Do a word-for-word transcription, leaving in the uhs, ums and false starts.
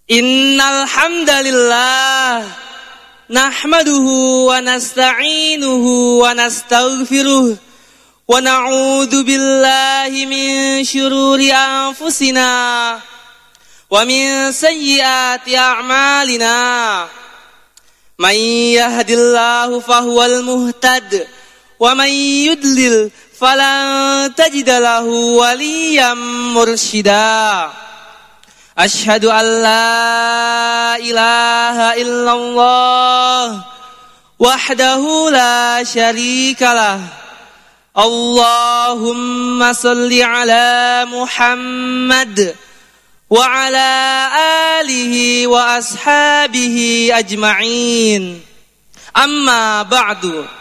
Innal hamdalillah nahmaduhu wa nasta'inuhu wa nastaghfiruh wa na'udzu billahi min syururi anfusina wa min sayyiati a'malina. May yahdihillahu fahuwal muhtad wa may yudlil falan tajida lahu waliyyan mursyida. Asyhadu an la ilaha illallah wahdahu la syarikalah. Allahumma salli ala Muhammad wa ala alihi wa ashabihi ajma'in. Amma ba'du.